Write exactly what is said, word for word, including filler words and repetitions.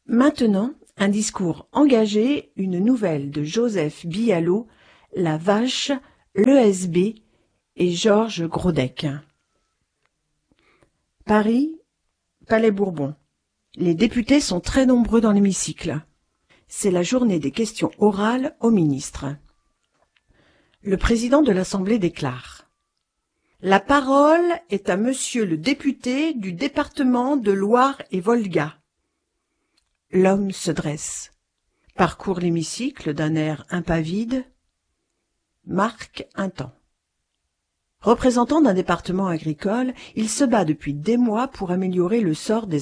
Maintenant, un discours engagé, une nouvelle de Joseph Bialot, La Vache, l'E S B et Georges Grodec. Paris, Palais Bourbon. Les députés sont très nombreux dans l'hémicycle. C'est la journée des questions orales au ministre. Le président de l'Assemblée déclare: La parole est à monsieur le député du département de Loire-et-Volga. L'homme se dresse, parcourt l'hémicycle d'un air impavide, marque un temps. Représentant d'un département agricole, il se bat depuis des mois pour améliorer le sort des